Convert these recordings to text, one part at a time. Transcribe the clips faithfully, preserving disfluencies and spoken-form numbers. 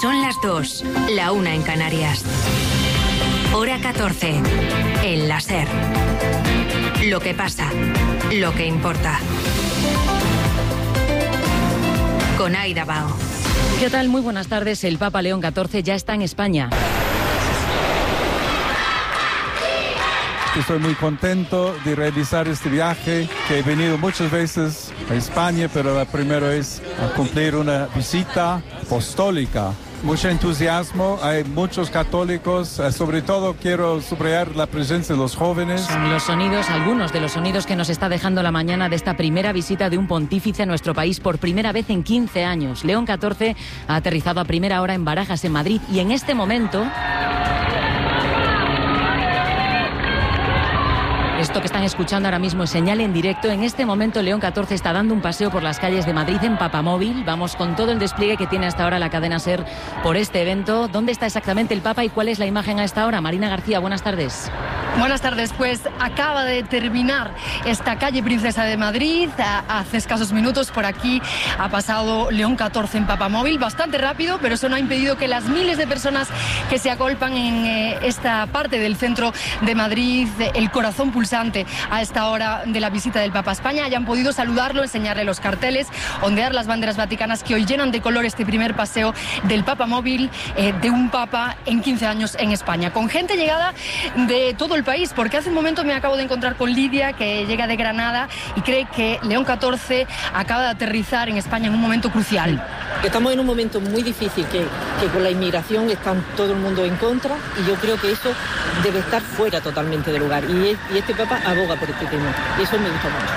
Son las dos, la una en Canarias. Hora catorce, el La SER. Lo que pasa, lo que importa. Con Aida Bao. ¿Qué tal? Muy buenas tardes. El Papa León catorce ya está en España. Estoy muy contento de realizar este viaje, que he venido muchas veces a España, pero la primera vez a cumplir una visita apostólica. Mucho entusiasmo, hay muchos católicos, sobre todo quiero subrayar la presencia de los jóvenes. Son los sonidos, algunos de los sonidos que nos está dejando la mañana de esta primera visita de un pontífice a nuestro país por primera vez en quince años. León catorce ha aterrizado a primera hora en Barajas, en Madrid, y en este momento... Esto que están escuchando ahora mismo es señal en directo. En este momento León catorce está dando un paseo por las calles de Madrid en Papamóvil. Vamos con todo el despliegue que tiene hasta ahora la cadena SER por este evento. ¿Dónde está exactamente el Papa y cuál es la imagen a esta hora? Marina García, buenas tardes. Buenas tardes, pues acaba de terminar esta calle Princesa de Madrid. Hace escasos minutos por aquí ha pasado León catorce en Papamóvil, bastante rápido, pero eso no ha impedido que las miles de personas que se agolpan en eh, esta parte del centro de Madrid, el corazón pulsante a esta hora de la visita del Papa a España, hayan podido saludarlo, enseñarle los carteles, ondear las banderas vaticanas que hoy llenan de color este primer paseo del Papamóvil eh, de un Papa en quince años en España, con gente llegada de todo el país, porque hace un momento me acabo de encontrar con Lidia, que llega de Granada y cree que León catorce acaba de aterrizar en España en un momento crucial. Estamos en un momento muy difícil, que, que con la inmigración está todo el mundo en contra, y yo creo que eso debe estar fuera totalmente de lugar, y, y este Papa aboga por este tema, y eso me gusta mucho.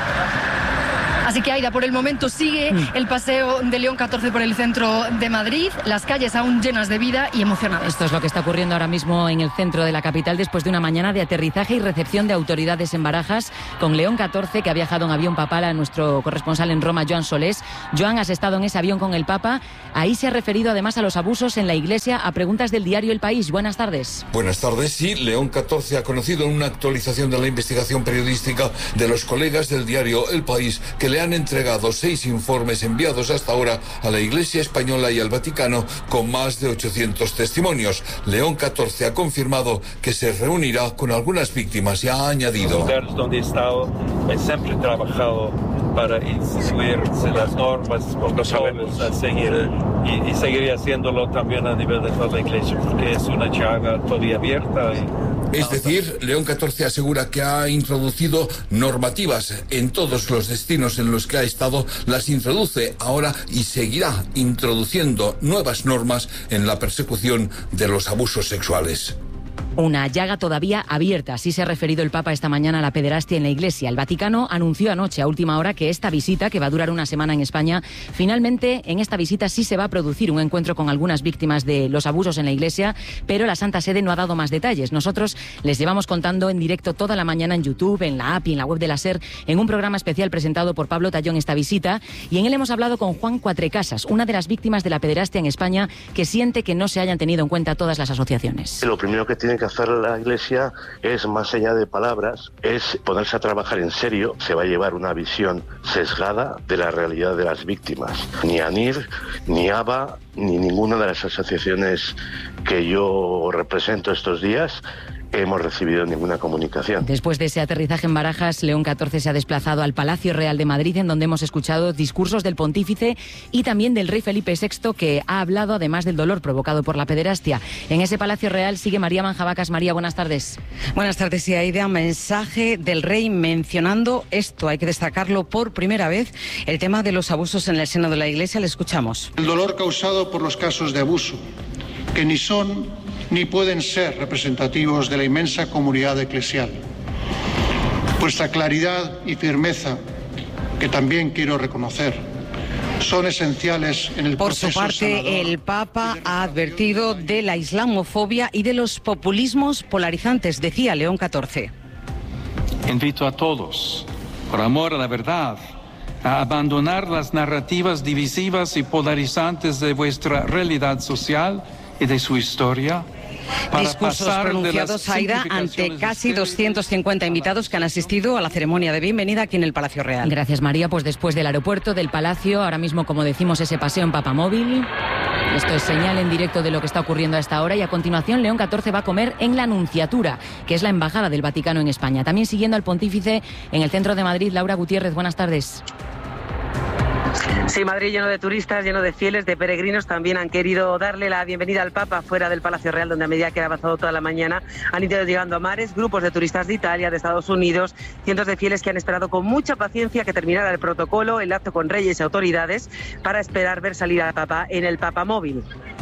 Así que, Aida, por el momento sigue el paseo de León catorce por el centro de Madrid, las calles aún llenas de vida y emocionadas. Esto es lo que está ocurriendo ahora mismo en el centro de la capital después de una mañana de aterrizaje y recepción de autoridades en Barajas con León catorce, que ha viajado en avión papal, a nuestro corresponsal en Roma, Joan Solés. Joan, has estado en ese avión con el Papa. Ahí se ha referido además a los abusos en la Iglesia a preguntas del diario El País. Buenas tardes. Buenas tardes. Sí, León catorce ha conocido en una actualización de la investigación periodística de los colegas del diario El País que le han entregado seis informes enviados hasta ahora a la Iglesia Española y al Vaticano con más de ochocientos testimonios. León catorce ha confirmado que se reunirá con algunas víctimas y ha añadido: los lugares donde he estado, he siempre trabajado para instituir las normas protocolos a seguir, y, y seguiré haciéndolo también a nivel de toda la Iglesia, porque es una llaga todavía abierta. Y... Es decir, León catorce asegura que ha introducido normativas en todos los destinos en los que ha estado, las introduce ahora y seguirá introduciendo nuevas normas en la persecución de los abusos sexuales. Una llaga todavía abierta, así se ha referido el Papa esta mañana a la pederastia en la Iglesia. El Vaticano anunció anoche a última hora que esta visita, que va a durar una semana en España, finalmente en esta visita sí se va a producir un encuentro con algunas víctimas de los abusos en la Iglesia, pero la Santa Sede no ha dado más detalles. Nosotros les llevamos contando en directo toda la mañana en YouTube, en la app y en la web de la SER, en un programa especial presentado por Pablo Tallón esta visita, y en él hemos hablado con Juan Cuatrecasas, una de las víctimas de la pederastia en España, que siente que no se hayan tenido en cuenta todas las asociaciones. Lo primero que tiene que hacer la Iglesia es, más allá de palabras, es ponerse a trabajar en serio. Se va a llevar una visión sesgada de la realidad de las víctimas. Ni ANIR, ni ABA, ni ninguna de las asociaciones que yo represento estos días hemos recibido ninguna comunicación. Después de ese aterrizaje en Barajas, León catorce se ha desplazado al Palacio Real de Madrid, en donde hemos escuchado discursos del pontífice y también del rey Felipe sexto, que ha hablado además del dolor provocado por la pederastia. En ese Palacio Real sigue María Manjabacas. María, buenas tardes. Buenas tardes, y Aida. Mensaje del rey mencionando esto, hay que destacarlo por primera vez, el tema de los abusos en el seno de la Iglesia. Le escuchamos. El dolor causado por los casos de abuso, que ni son ni pueden ser representativos de la inmensa comunidad eclesial. Vuestra claridad y firmeza, que también quiero reconocer, son esenciales en el proceso sanador. Por su parte, el Papa ha advertido de la islamofobia y de los populismos polarizantes, decía León catorce. Invito a todos, por amor a la verdad, a abandonar las narrativas divisivas y polarizantes de vuestra realidad social y de su historia. Discursos pronunciados, Aida, ante casi doscientos cincuenta invitados que han asistido a la ceremonia de bienvenida aquí en el Palacio Real. Gracias, María. Pues después del aeropuerto, del Palacio, ahora mismo, como decimos, ese paseo en Papamóvil. Esto es señal en directo de lo que está ocurriendo a esta hora y a continuación León catorce va a comer en la Nunciatura, que es la embajada del Vaticano en España. También siguiendo al pontífice en el centro de Madrid, Laura Gutiérrez, buenas tardes. Sí, Madrid lleno de turistas, lleno de fieles, de peregrinos. También han querido darle la bienvenida al Papa fuera del Palacio Real, donde a medida que ha avanzado toda la mañana han ido llegando a mares, grupos de turistas de Italia, de Estados Unidos, cientos de fieles que han esperado con mucha paciencia que terminara el protocolo, el acto con reyes y autoridades, para esperar ver salir al Papa en el Papamóvil.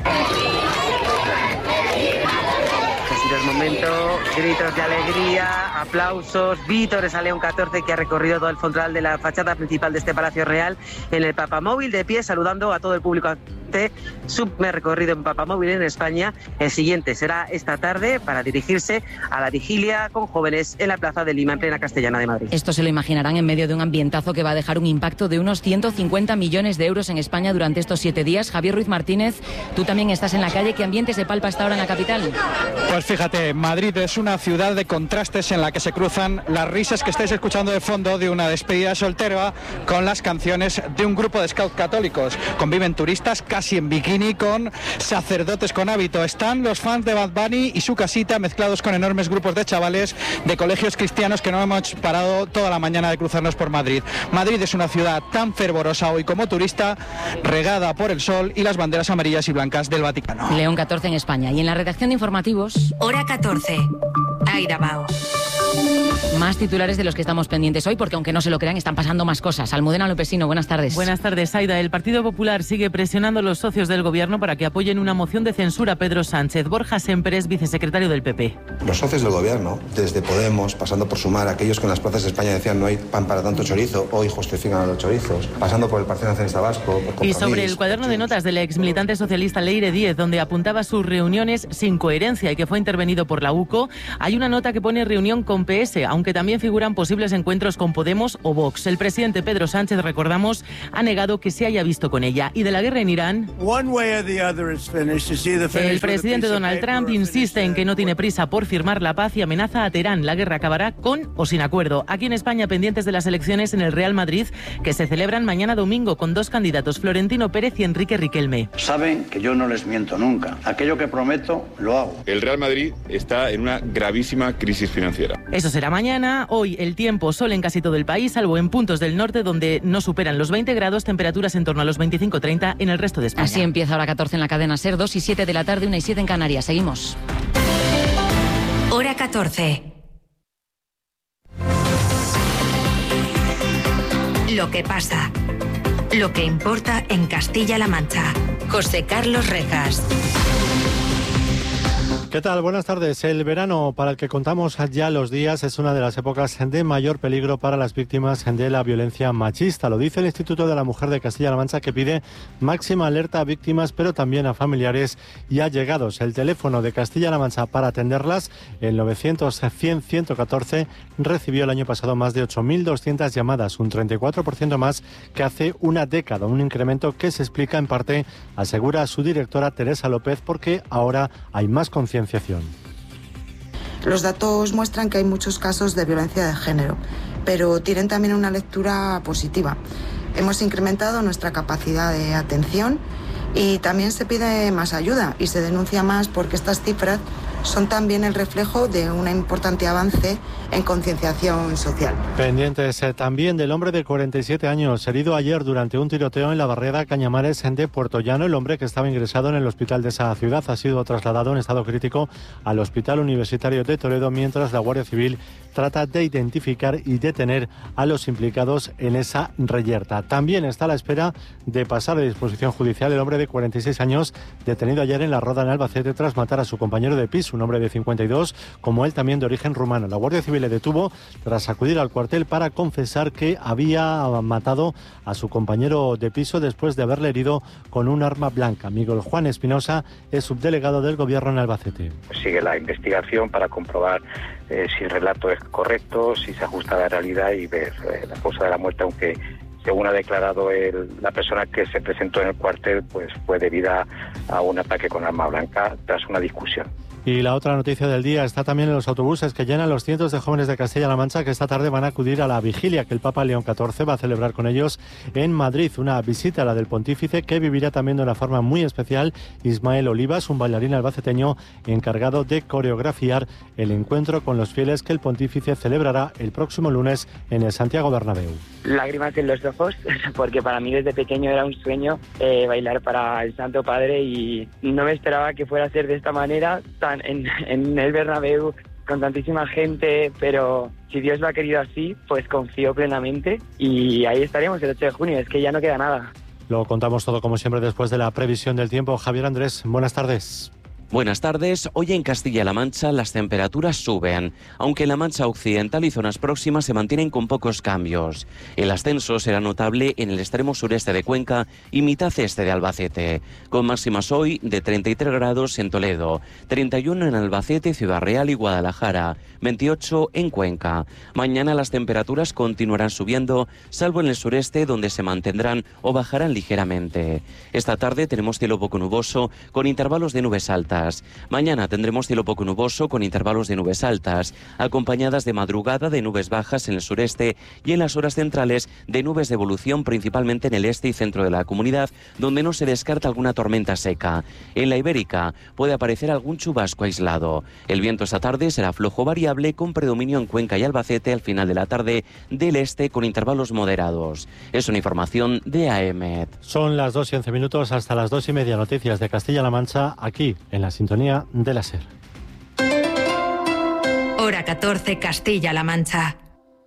Es momento, gritos de alegría, aplausos, vítores a León catorce, que ha recorrido todo el frontal de la fachada principal de este Palacio Real en el Papamóvil, de pie, saludando a todo el público. Su recorrido en Papamóvil en España. El siguiente será esta tarde para dirigirse a la vigilia con jóvenes en la Plaza de Lima, en plena Castellana de Madrid. Esto se lo imaginarán en medio de un ambientazo que va a dejar un impacto de unos ciento cincuenta millones de euros en España durante estos siete días. Javier Ruiz Martínez, tú también estás en la calle. ¿Qué ambiente se palpa hasta ahora en la capital? Pues fíjate, Madrid es una ciudad de contrastes en la que se cruzan las risas que estáis escuchando de fondo de una despedida soltera con las canciones de un grupo de scouts católicos. Conviven turistas casi en bikini con sacerdotes con hábito. Están los fans de Bad Bunny y su casita mezclados con enormes grupos de chavales de colegios cristianos que no hemos parado toda la mañana de cruzarnos por Madrid. Madrid es una ciudad tan fervorosa hoy como turista, regada por el sol y las banderas amarillas y blancas del Vaticano. León catorce en España. Y en la redacción de informativos... Hora catorce. Aida Bao. Más titulares de los que estamos pendientes hoy, porque aunque no se lo crean, están pasando más cosas. Almudena Lopesino, buenas tardes. Buenas tardes, Aida. El Partido Popular sigue presionando a los socios del Gobierno para que apoyen una moción de censura a Pedro Sánchez. Borja Semper es vicesecretario del P P. Los socios del Gobierno, desde Podemos, pasando por Sumar, aquellos que en las plazas de España decían no hay pan para tanto chorizo, hoy justifican a los chorizos, pasando por el Partido Nacionalista Vasco, por Y sobre el cuaderno de notas del ex militante socialista Leire Díez, donde apuntaba sus reuniones sin coherencia y que fue intervenido por la U C O, hay una nota que pone reunión con P S, aunque también figuran posibles encuentros con Podemos o Vox. El presidente Pedro Sánchez, recordamos, ha negado que se haya visto con ella. Y de la guerra en Irán, el presidente Donald Trump insiste en que no tiene prisa por firmar la paz y amenaza a Teherán. La guerra acabará con o sin acuerdo. Aquí en España, pendientes de las elecciones en el Real Madrid, que se celebran mañana domingo con dos candidatos, Florentino Pérez y Enrique Riquelme. Saben que yo no les miento nunca. Aquello que prometo, lo hago. El Real Madrid está en una gravísima crisis financiera. Eso será mañana. Hoy el tiempo, sol en casi todo el país, salvo en puntos del norte donde no superan los veinte grados, temperaturas en torno a los veinticinco treinta en el resto de España. Así empieza hora catorce en la cadena SER, dos y siete de la tarde, una y siete en Canarias. Seguimos. Hora catorce. Lo que pasa. Lo que importa en Castilla-La Mancha. José Carlos Rejas. ¿Qué tal? Buenas tardes. El verano, para el que contamos ya los días, es una de las épocas de mayor peligro para las víctimas de la violencia machista. Lo dice el Instituto de la Mujer de Castilla-La Mancha, que pide máxima alerta a víctimas, pero también a familiares y allegados. El teléfono de Castilla-La Mancha para atenderlas, el novecientos cien ciento catorce, recibió el año pasado más de ocho mil doscientas llamadas, un treinta y cuatro por ciento más que hace una década. Un incremento que se explica en parte, asegura su directora Teresa López, porque ahora hay más conciencia. Los datos muestran que hay muchos casos de violencia de género, pero tienen también una lectura positiva. Hemos incrementado nuestra capacidad de atención y también se pide más ayuda y se denuncia más, porque estas cifras son también el reflejo de un importante avance en concienciación social. Pendientes eh, también del hombre de cuarenta y siete años, herido ayer durante un tiroteo en la barriada Cañamares de Puerto Llano. El hombre, que estaba ingresado en el hospital de esa ciudad, ha sido trasladado en estado crítico al Hospital Universitario de Toledo, mientras la Guardia Civil trata de identificar y detener a los implicados en esa reyerta. También está a la espera de pasar a disposición judicial el hombre de cuarenta y seis años, detenido ayer en La Roda, en Albacete, tras matar a su compañero de piso, un hombre de cincuenta y dos, como él, también de origen rumano. La Guardia Civil le detuvo tras acudir al cuartel para confesar que había matado a su compañero de piso después de haberle herido con un arma blanca. Miguel Juan Espinosa es subdelegado del Gobierno en Albacete. Sigue la investigación para comprobar eh, si el relato es correcto, si se ajusta a la realidad y ver eh, la causa de la muerte, aunque según ha declarado el, la persona que se presentó en el cuartel, pues fue debida a un ataque con arma blanca tras una discusión. Y la otra noticia del día está también en los autobuses que llenan los cientos de jóvenes de Castilla-La Mancha que esta tarde van a acudir a la vigilia que el Papa León catorce va a celebrar con ellos en Madrid. Una visita a la del pontífice que vivirá también de una forma muy especial Ismael Olivas, un bailarín albaceteño encargado de coreografiar el encuentro con los fieles que el pontífice celebrará el próximo lunes en el Santiago Bernabéu. Lágrimas en los ojos, porque para mí desde pequeño era un sueño eh, bailar para el Santo Padre y no me esperaba que fuera a ser de esta manera, tan en, en el Bernabéu, con tantísima gente, pero si Dios lo ha querido así, pues confío plenamente y ahí estaremos el ocho de junio, es que ya no queda nada. Lo contamos todo como siempre después de la previsión del tiempo. Javier Andrés, buenas tardes. Buenas tardes. Hoy en Castilla-La Mancha las temperaturas suben, aunque en la Mancha Occidental y zonas próximas se mantienen con pocos cambios. El ascenso será notable en el extremo sureste de Cuenca y mitad este de Albacete, con máximas hoy de treinta y tres grados en Toledo, treinta y uno en Albacete, Ciudad Real y Guadalajara, veintiocho en Cuenca. Mañana las temperaturas continuarán subiendo, salvo en el sureste donde se mantendrán o bajarán ligeramente. Esta tarde tenemos cielo poco nuboso con intervalos de nubes altas. Mañana tendremos cielo poco nuboso con intervalos de nubes altas, acompañadas de madrugada de nubes bajas en el sureste y en las horas centrales de nubes de evolución principalmente en el este y centro de la comunidad, donde no se descarta alguna tormenta seca. En la Ibérica puede aparecer algún chubasco aislado. El viento esta tarde será flojo variable con predominio en Cuenca y Albacete al final de la tarde del este con intervalos moderados. Es una información de A E M E T. Son las dos y once minutos hasta las dos y media. Noticias de Castilla-La Mancha aquí en la sintonía de la SER. Hora catorce, Castilla-La Mancha.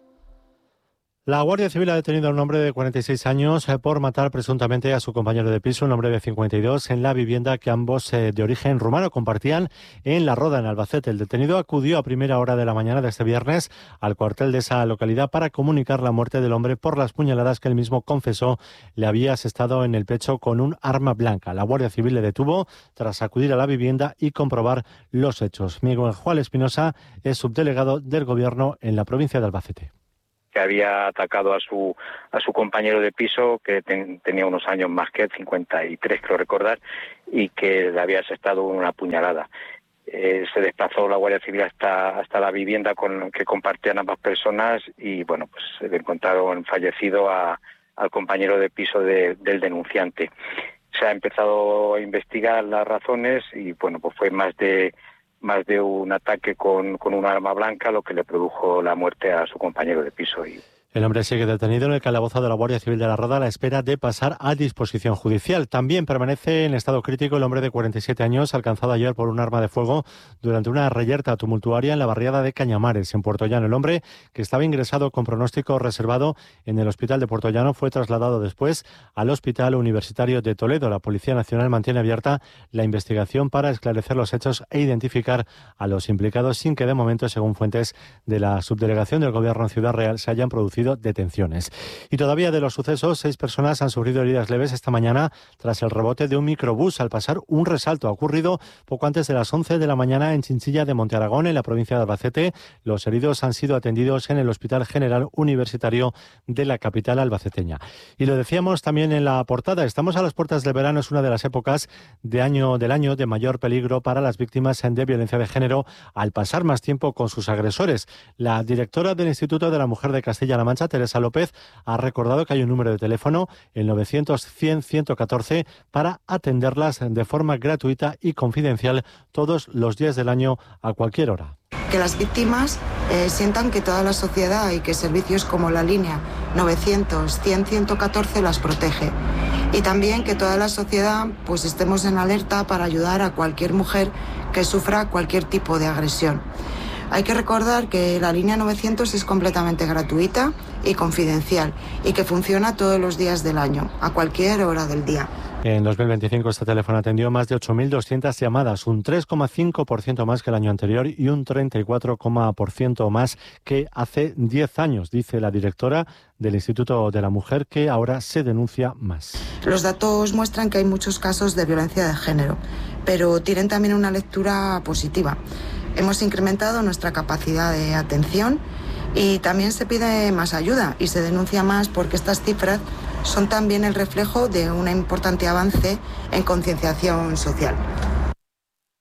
La Guardia Civil ha detenido a un hombre de cuarenta y seis años por matar presuntamente a su compañero de piso, un hombre de cincuenta y dos, en la vivienda que ambos eh, de origen rumano compartían en La Roda, en Albacete. El detenido acudió a primera hora de la mañana de este viernes al cuartel de esa localidad para comunicar la muerte del hombre por las puñaladas que él mismo confesó le había asestado en el pecho con un arma blanca. La Guardia Civil le detuvo tras acudir a la vivienda y comprobar los hechos. Miguel Juan Espinosa es subdelegado del Gobierno en la provincia de Albacete. Que había atacado a su a su compañero de piso, que ten, tenía unos años más que él, cincuenta y tres creo recordar, y que le había asestado una puñalada. Eh, se desplazó la Guardia Civil hasta hasta la vivienda con que compartían ambas personas y bueno, pues se le encontraron fallecido a, al compañero de piso de, del denunciante. Se ha empezado a investigar las razones y bueno, pues fue más de más de un ataque con, con un arma blanca lo que le produjo la muerte a su compañero de piso. Y el hombre sigue detenido en el calabozo de la Guardia Civil de La Roda a la espera de pasar a disposición judicial. También permanece en estado crítico el hombre de cuarenta y siete años alcanzado ayer por un arma de fuego durante una reyerta tumultuaria en la barriada de Cañamares, en Puerto Llano. El hombre, que estaba ingresado con pronóstico reservado en el hospital de Puerto Llano, fue trasladado después al Hospital Universitario de Toledo. La Policía Nacional mantiene abierta la investigación para esclarecer los hechos e identificar a los implicados sin que de momento, según fuentes de la subdelegación del Gobierno en Ciudad Real, se hayan producido detenciones. Y todavía de los sucesos, seis personas han sufrido heridas leves esta mañana tras el rebote de un microbús al pasar un resalto. Ha ocurrido poco antes de las once de la mañana en Chinchilla de Monte Aragón, en la provincia de Albacete. Los heridos han sido atendidos en el Hospital General Universitario de la capital albaceteña. Y lo decíamos también en la portada, estamos a las puertas del verano, es una de las épocas de año, del año de mayor peligro para las víctimas de violencia de género al pasar más tiempo con sus agresores. La directora del Instituto de la Mujer de Castilla-La Mancha, Teresa López, ha recordado que hay un número de teléfono, el novecientos cien ciento catorce, para atenderlas de forma gratuita y confidencial todos los días del año a cualquier hora. Que las víctimas eh, sientan que toda la sociedad y que servicios como la línea novecientos cien ciento catorce las protege. Y también que toda la sociedad pues estemos en alerta para ayudar a cualquier mujer que sufra cualquier tipo de agresión. Hay que recordar que la línea novecientos es completamente gratuita y confidencial y que funciona todos los días del año, a cualquier hora del día. En dos mil veinticinco este teléfono atendió más de ocho mil doscientas llamadas, un tres coma cinco por ciento más que el año anterior y un treinta y cuatro coma cinco por ciento más que hace diez años, dice la directora del Instituto de la Mujer, que ahora se denuncia más. Los datos muestran que hay muchos casos de violencia de género, pero tienen también una lectura positiva. Hemos incrementado nuestra capacidad de atención y también se pide más ayuda y se denuncia más porque estas cifras son también el reflejo de un importante avance en concienciación social.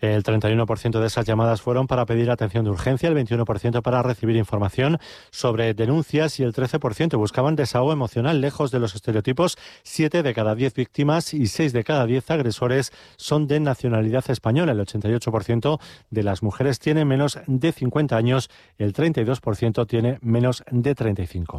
El treinta y uno por ciento de esas llamadas fueron para pedir atención de urgencia, el veintiuno por ciento para recibir información sobre denuncias y el trece por ciento buscaban desahogo emocional. Lejos de los estereotipos, siete de cada diez víctimas y seis de cada diez agresores son de nacionalidad española. El ochenta y ocho por ciento de las mujeres tiene menos de cincuenta años, el treinta y dos por ciento tiene menos de treinta y cinco.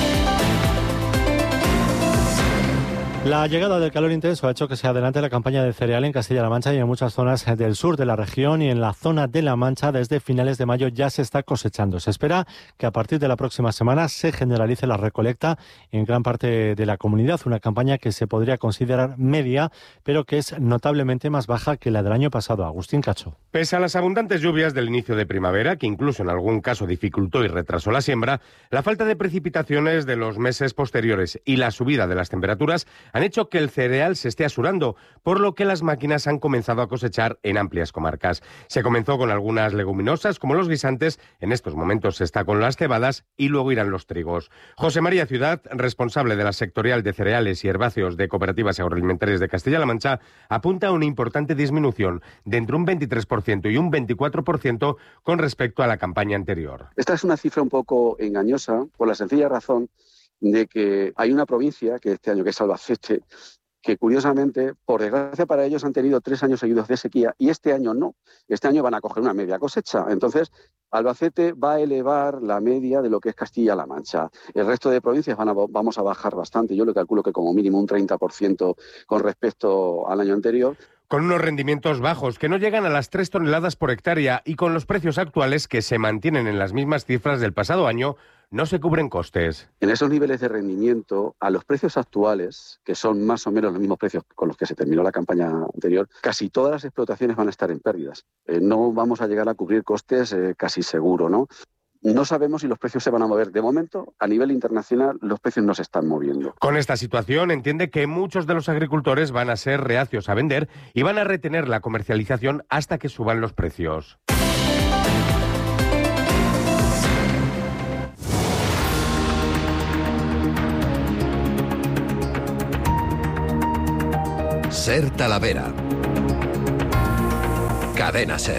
La llegada del calor intenso ha hecho que se adelante la campaña de cereal en Castilla-La Mancha y en muchas zonas del sur de la región, y en la zona de La Mancha desde finales de mayo ya se está cosechando. Se espera que a partir de la próxima semana se generalice la recolecta en gran parte de la comunidad, una campaña que se podría considerar media, pero que es notablemente más baja que la del año pasado. Agustín Cacho. Pese a las abundantes lluvias del inicio de primavera, que incluso en algún caso dificultó y retrasó la siembra, la falta de precipitaciones de los meses posteriores y la subida de las temperaturas han hecho que el cereal se esté asurando, por lo que las máquinas han comenzado a cosechar en amplias comarcas. Se comenzó con algunas leguminosas, como los guisantes, en estos momentos se está con las cebadas y luego irán los trigos. José María Ciudad, responsable de la sectorial de cereales y herbáceos de Cooperativas Agroalimentarias de Castilla-La Mancha, apunta a una importante disminución de entre un veintitrés por ciento y un veinticuatro por ciento con respecto a la campaña anterior. Esta es una cifra un poco engañosa por la sencilla razón de que hay una provincia, que este año que es Albacete, que curiosamente, por desgracia para ellos, han tenido tres años seguidos de sequía y este año no. Este año van a coger una media cosecha. Entonces, Albacete va a elevar la media de lo que es Castilla-La Mancha. El resto de provincias van a, vamos a bajar bastante. Yo le calculo que como mínimo un treinta por ciento con respecto al año anterior. Con unos rendimientos bajos que no llegan a las tres toneladas por hectárea y con los precios actuales que se mantienen en las mismas cifras del pasado año, no se cubren costes. En esos niveles de rendimiento, a los precios actuales, que son más o menos los mismos precios con los que se terminó la campaña anterior, casi todas las explotaciones van a estar en pérdidas. Eh, no vamos a llegar a cubrir costes eh, casi seguro, ¿no? No sabemos si los precios se van a mover. De momento, a nivel internacional, los precios no se están moviendo. Con esta situación, entiende que muchos de los agricultores van a ser reacios a vender y van a retener la comercialización hasta que suban los precios. Ser Talavera. Cadena Ser.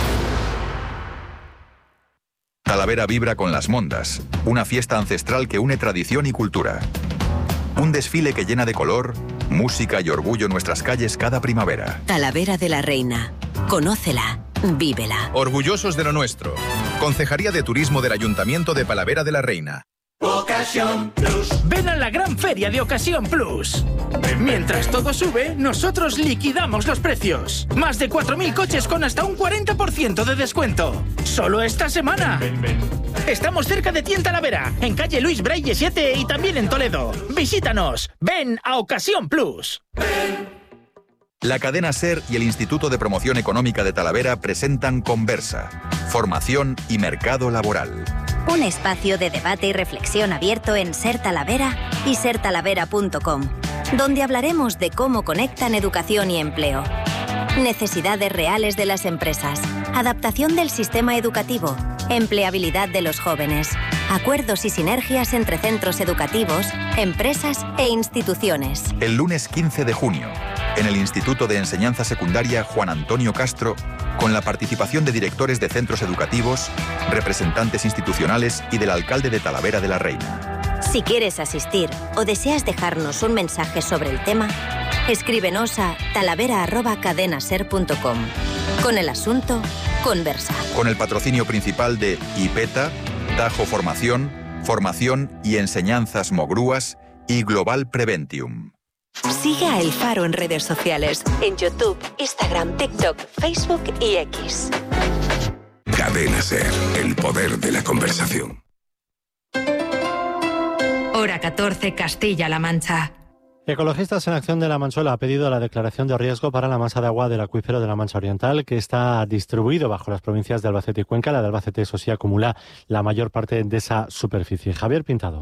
Talavera vibra con las mondas, una fiesta ancestral que une tradición y cultura. Un desfile que llena de color, música y orgullo nuestras calles cada primavera. Talavera de la Reina. Conócela, vívela. Orgullosos de lo nuestro. Concejalía de Turismo del Ayuntamiento de Talavera de la Reina. Ocasión Plus. Ven a la gran feria de Ocasión Plus. Mientras todo sube, nosotros liquidamos los precios. Más de cuatro mil coches con hasta un cuarenta por ciento de descuento. Solo esta semana. Ven, ven. Estamos cerca de ti en Talavera, en calle Luis Braille siete y también en Toledo. Visítanos. Ven a Ocasión Plus. Ven. La cadena SER y el Instituto de Promoción Económica de Talavera presentan Conversa, formación y mercado laboral. Un espacio de debate y reflexión abierto en Ser Talavera y ser talavera punto com, donde hablaremos de cómo conectan educación y empleo, necesidades reales de las empresas, adaptación del sistema educativo, empleabilidad de los jóvenes, acuerdos y sinergias entre centros educativos, empresas e instituciones. El lunes quince de junio, en el Instituto de Enseñanza Secundaria Juan Antonio Castro, con la participación de directores de centros educativos, representantes institucionales y del alcalde de Talavera de la Reina. Si quieres asistir o deseas dejarnos un mensaje sobre el tema, escríbenos a talavera arroba cadenaser punto com con el asunto Conversa. Con el patrocinio principal de IPETA, Tajo Formación, Formación y Enseñanzas Mogrúas y Global Preventium. Sigue a El Faro en redes sociales, en YouTube, Instagram, TikTok, Facebook y X. Cadena Ser, el poder de la conversación. Hora catorce, Castilla-La Mancha. Ecologistas en Acción de La Manchuela ha pedido la declaración de riesgo para la masa de agua del acuífero de la Mancha Oriental, que está distribuido bajo las provincias de Albacete y Cuenca. La de Albacete, eso sí, acumula la mayor parte de esa superficie. Javier Pintado.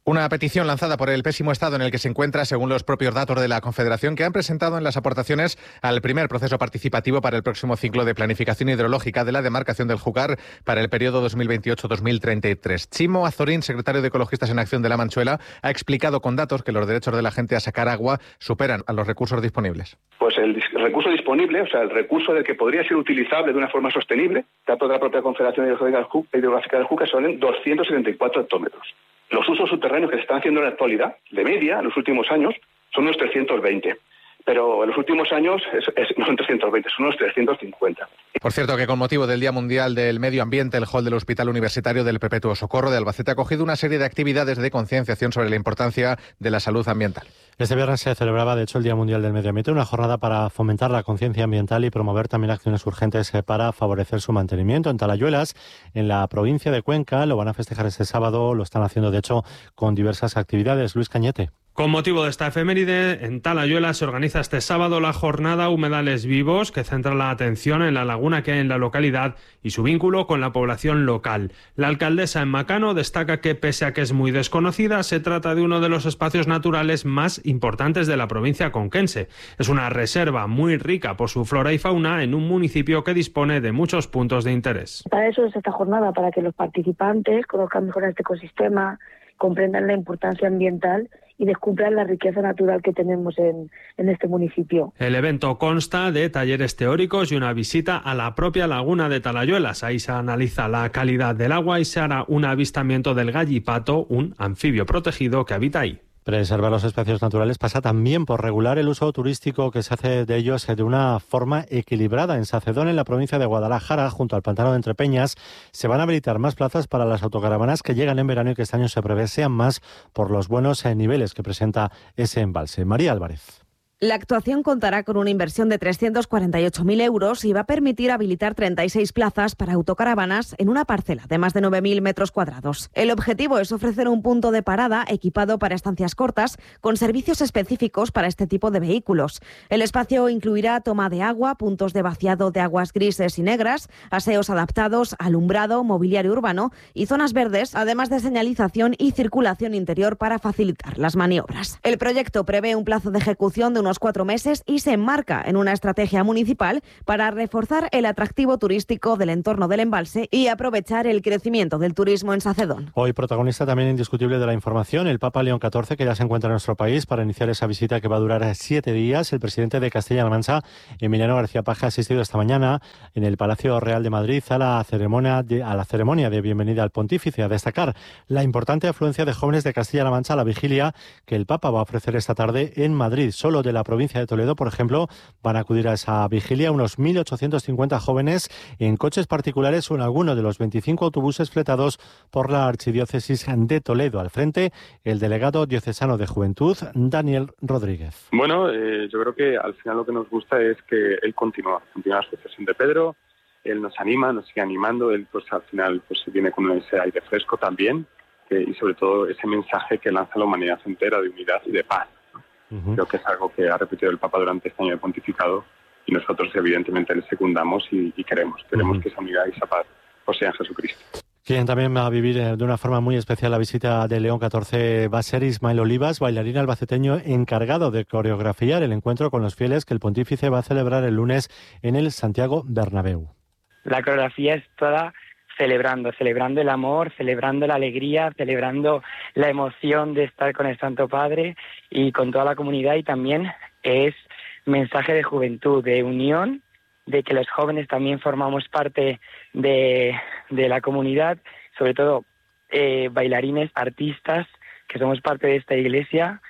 Una petición lanzada por el pésimo estado en el que se encuentra, según los propios datos de la Confederación, que han presentado en las aportaciones al primer proceso participativo para el próximo ciclo de planificación hidrológica de la demarcación del Júcar para el periodo dos mil veintiocho dos mil treinta y tres. Chimo Azorín, secretario de Ecologistas en Acción de La Manchuela, ha explicado con datos que los derechos de la gente a sacar agua superan a los recursos disponibles. Pues el recurso disponible, o sea, el recurso del que podría ser utilizable de una forma sostenible, datos de la propia Confederación Hidrográfica del Júcar, son en doscientos setenta y cuatro hectómetros. Los usos subterráneos que se están haciendo en la actualidad, de media, en los últimos años, son unos trescientos veinte. Pero en los últimos años es, es, no son trescientos veinte, son unos trescientos cincuenta. Por cierto, que con motivo del Día Mundial del Medio Ambiente, el hall del Hospital Universitario del Perpetuo Socorro de Albacete ha acogido una serie de actividades de concienciación sobre la importancia de la salud ambiental. Este viernes se celebraba, de hecho, el Día Mundial del Medio Ambiente, una jornada para fomentar la conciencia ambiental y promover también acciones urgentes para favorecer su mantenimiento. En Talayuelas, en la provincia de Cuenca, lo van a festejar este sábado, lo están haciendo, de hecho, con diversas actividades. Luis Cañete. Con motivo de esta efeméride, en Talayuela se organiza este sábado la jornada Humedales Vivos, que centra la atención en la laguna que hay en la localidad y su vínculo con la población local. La alcaldesa en Macano destaca que, pese a que es muy desconocida, se trata de uno de los espacios naturales más importantes de la provincia conquense. Es una reserva muy rica por su flora y fauna en un municipio que dispone de muchos puntos de interés. Para eso es esta jornada, para que los participantes conozcan mejor este ecosistema, comprendan la importancia ambiental y descubran la riqueza natural que tenemos en, en este municipio. El evento consta de talleres teóricos y una visita a la propia laguna de Talayuelas. Ahí se analiza la calidad del agua y se hará un avistamiento del gallipato, un anfibio protegido que habita ahí. Preservar los espacios naturales pasa también por regular el uso turístico que se hace de ellos de una forma equilibrada. En Sacedón, en la provincia de Guadalajara, junto al pantano de Entrepeñas, se van a habilitar más plazas para las autocaravanas que llegan en verano y que este año se prevé sean más por los buenos niveles que presenta ese embalse. María Álvarez. La actuación contará con una inversión de trescientos cuarenta y ocho mil euros y va a permitir habilitar treinta y seis plazas para autocaravanas en una parcela de más de nueve mil metros cuadrados. El objetivo es ofrecer un punto de parada equipado para estancias cortas con servicios específicos para este tipo de vehículos. El espacio incluirá toma de agua, puntos de vaciado de aguas grises y negras, aseos adaptados, alumbrado, mobiliario urbano y zonas verdes, además de señalización y circulación interior para facilitar las maniobras. El proyecto prevé un plazo de ejecución de unos cuatro meses y se enmarca en una estrategia municipal para reforzar el atractivo turístico del entorno del embalse y aprovechar el crecimiento del turismo en Sacedón. Hoy protagonista también indiscutible de la información, el Papa León catorce, que ya se encuentra en nuestro país para iniciar esa visita que va a durar siete días. El presidente de Castilla-La Mancha, Emiliano García Paje, ha asistido esta mañana en el Palacio Real de Madrid a la ceremonia de, a la ceremonia de bienvenida al pontífice, a destacar la importante afluencia de jóvenes de Castilla-La Mancha a la vigilia que el Papa va a ofrecer esta tarde en Madrid. Solo de la provincia de Toledo, por ejemplo, van a acudir a esa vigilia unos mil ochocientos cincuenta jóvenes en coches particulares o en alguno de los veinticinco autobuses fletados por la Archidiócesis de Toledo. Al frente, el delegado diocesano de Juventud, Daniel Rodríguez. Bueno, eh, yo creo que al final lo que nos gusta es que él continúa, continúa la sucesión de Pedro, él nos anima, nos sigue animando, él pues al final pues viene con ese aire fresco también que, y sobre todo ese mensaje que lanza a la humanidad entera de unidad y de paz. Uh-huh. Creo que es algo que ha repetido el Papa durante este año de pontificado y nosotros evidentemente le secundamos y, y queremos, queremos uh-huh. que esa unidad y esa paz pues sea en Jesucristo. Quien también va a vivir de una forma muy especial la visita de León catorce va a ser Ismael Olivas, bailarín albaceteño encargado de coreografiar el encuentro con los fieles que el pontífice va a celebrar el lunes en el Santiago Bernabéu. La coreografía es toda celebrando, celebrando el amor, celebrando la alegría, celebrando la emoción de estar con el Santo Padre y con toda la comunidad, y también es mensaje de juventud, de unión, de que los jóvenes también formamos parte de, de la comunidad, sobre todo eh, bailarines, artistas, que somos parte de esta iglesia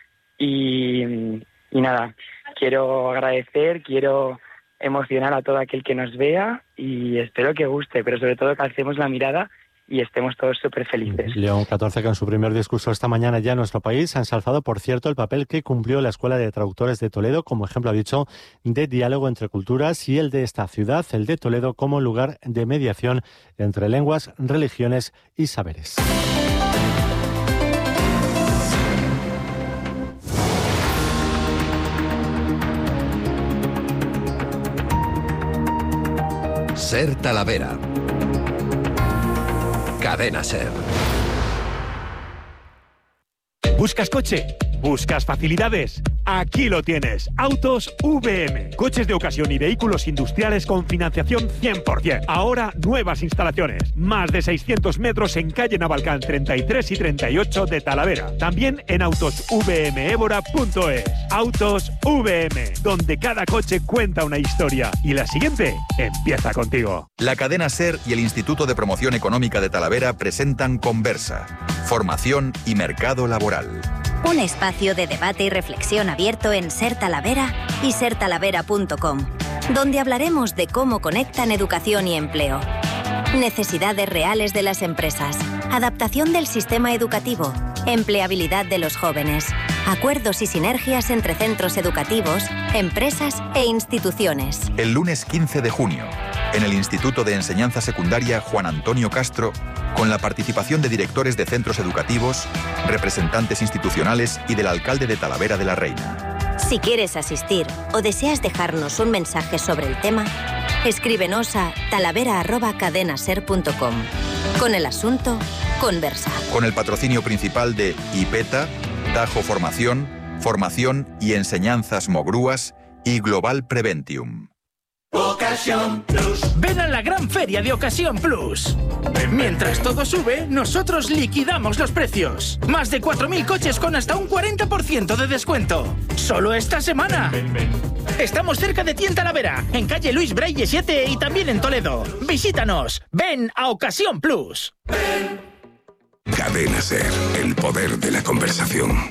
y, y nada, quiero agradecer, quiero emocionar a todo aquel que nos vea y espero que guste, pero sobre todo que alcemos la mirada y estemos todos súper felices. León catorce, que en su primer discurso esta mañana ya en nuestro país ha ensalzado, por cierto, el papel que cumplió la Escuela de Traductores de Toledo, como ejemplo, ha dicho, de diálogo entre culturas, y el de esta ciudad, el de Toledo, como lugar de mediación entre lenguas, religiones y saberes. Ser Talavera. Cadena Ser. ¿Buscas coche? ¿Buscas facilidades? Aquí lo tienes. Autos V M. Coches de ocasión y vehículos industriales con financiación cien por ciento. Ahora nuevas instalaciones. Más de seiscientos metros en calle Navalcán treinta y tres y treinta y ocho de Talavera. También en autos v m évora punto es. Autos V M, donde cada coche cuenta una historia. Y la siguiente empieza contigo. La cadena SER y el Instituto de Promoción Económica de Talavera presentan Conversa. Formación y mercado laboral. Un espacio de debate y reflexión abierto en SER Talavera y ser talavera punto com, donde hablaremos de cómo conectan educación y empleo, necesidades reales de las empresas, adaptación del sistema educativo, empleabilidad de los jóvenes, acuerdos y sinergias entre centros educativos, empresas e instituciones. El lunes quince de junio, en el Instituto de Enseñanza Secundaria Juan Antonio Castro, con la participación de directores de centros educativos, representantes institucionales y del alcalde de Talavera de la Reina. Si quieres asistir o deseas dejarnos un mensaje sobre el tema, escríbenos a talavera arroba cadenaser punto com con el asunto Conversa. Con el patrocinio principal de IPETA, Tajo Formación, Formación y Enseñanzas Mogrúas y Global Preventium. Ocasión Plus. Ven a la gran feria de Ocasión Plus. Mientras todo sube, nosotros liquidamos los precios. Más de cuatro mil coches con hasta un cuarenta por ciento de descuento. Solo esta semana. Ven, ven. Estamos cerca de ti en Talavera, en calle Luis Braille siete y también en Toledo. Visítanos. Ven a Ocasión Plus. Ven. Cadena SER, el poder de la conversación.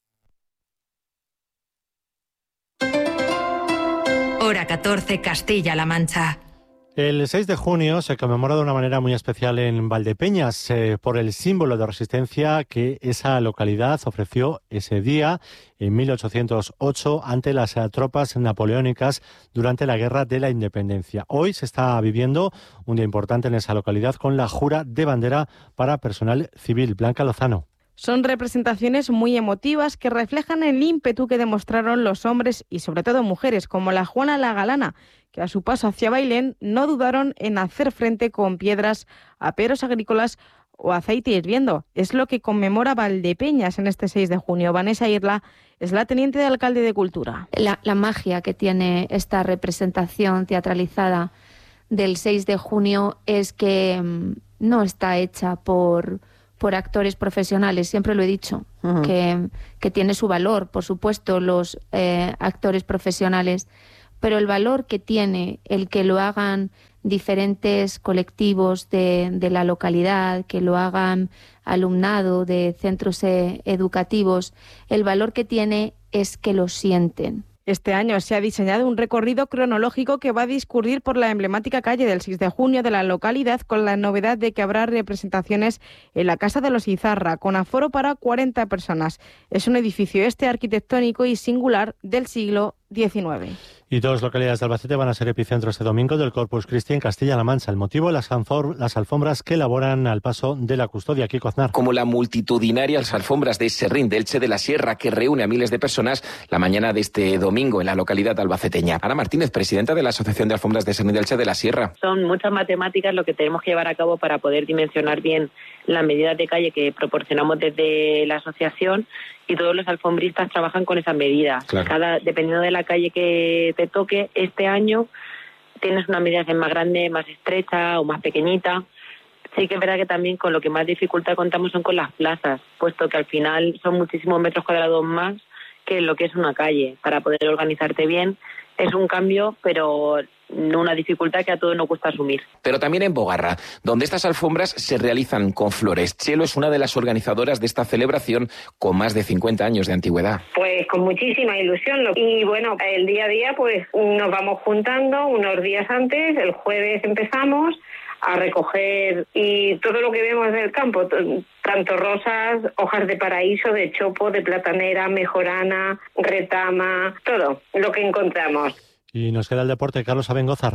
Hora catorce, Castilla-La Mancha. El seis de junio se conmemora de una manera muy especial en Valdepeñas eh, por el símbolo de resistencia que esa localidad ofreció ese día en mil ochocientos ocho ante las eh, tropas napoleónicas durante la Guerra de la Independencia. Hoy se está viviendo un día importante en esa localidad con la jura de bandera para personal civil. Blanca Lozano. Son representaciones muy emotivas que reflejan el ímpetu que demostraron los hombres y sobre todo mujeres como la Juana la Galana, que a su paso hacia Bailén no dudaron en hacer frente con piedras, aperos agrícolas o aceite hirviendo. Es lo que conmemora Valdepeñas en este seis de junio. Vanessa Irla es la teniente de alcalde de Cultura. La, la magia que tiene esta representación teatralizada del seis de junio es que mmm, no está hecha por... por actores profesionales, siempre lo he dicho, uh-huh. que, que tiene su valor, por supuesto, los eh, actores profesionales, pero el valor que tiene el que lo hagan diferentes colectivos de, de la localidad, que lo hagan alumnado de centros eh, educativos, el valor que tiene es que lo sienten. Este año se ha diseñado un recorrido cronológico que va a discurrir por la emblemática calle del seis de junio de la localidad, con la novedad de que habrá representaciones en la Casa de los Izarra, con aforo para cuarenta personas. Es un edificio este arquitectónico y singular del siglo diecinueve. Y dos localidades de Albacete van a ser epicentro este domingo del Corpus Christi en Castilla-La Mancha. El motivo, las, alfor- las alfombras que elaboran al paso de la custodia. Aquí Coznar. Como la multitudinarias alfombras de Serrín de Elche de la Sierra, que reúne a miles de personas la mañana de este domingo en la localidad albaceteña. Ana Martínez, presidenta de la Asociación de Alfombras de Serrín de Elche de la Sierra. Son muchas matemáticas lo que tenemos que llevar a cabo para poder dimensionar bien las medidas de calle que proporcionamos desde la asociación, y todos los alfombristas trabajan con esas medidas. Claro. Cada, dependiendo de la calle que te toque, este año tienes una medida más grande, más estrecha o más pequeñita. Sí que es verdad que también con lo que más dificultad contamos son con las plazas, puesto que al final son muchísimos metros cuadrados más que lo que es una calle. Para poder organizarte bien es un cambio, pero no una dificultad que a todos nos cuesta asumir. Pero también en Bogarra, donde estas alfombras se realizan con flores. Chelo es una de las organizadoras de esta celebración con más de cincuenta años de antigüedad. Pues con muchísima ilusión. Y bueno, el día a día pues nos vamos juntando unos días antes. El jueves empezamos a recoger y todo lo que vemos del campo, tanto rosas, hojas de paraíso, de chopo, de platanera, mejorana, retama, todo lo que encontramos. Y nos queda el deporte. Carlos Abengozar.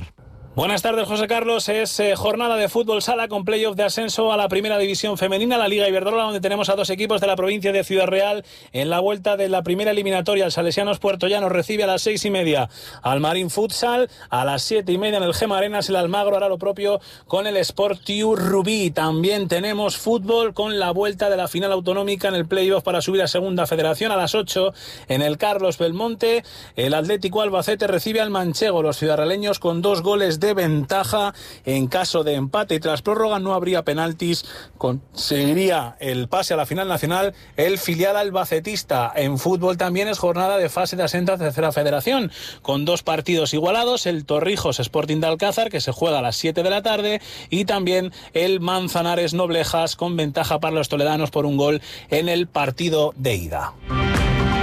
Buenas tardes, José Carlos. Es eh, jornada de fútbol sala con playoff de ascenso a la primera división femenina, la Liga Iberdrola, donde tenemos a dos equipos de la provincia de Ciudad Real en la vuelta de la primera eliminatoria. El Salesianos Puertollano recibe a las seis y media al Marín Futsal, a las siete y media en el Gema Arenas el Almagro hará lo propio con el Sportiu Rubí. También tenemos fútbol con la vuelta de la final autonómica en el playoff para subir a segunda federación. A las ocho en el Carlos Belmonte el Atlético Albacete recibe al Manchego. Los ciudadraleños con dos goles de ventaja. En caso de empate y tras prórroga no habría penaltis, conseguiría el pase a la final nacional el filial albacetista. En fútbol también es jornada de fase de ascenso a tercera federación con dos partidos igualados, el Torrijos Sporting de Alcázar, que se juega a las siete de la tarde, y también el Manzanares Noblejas con ventaja para los toledanos por un gol en el partido de ida.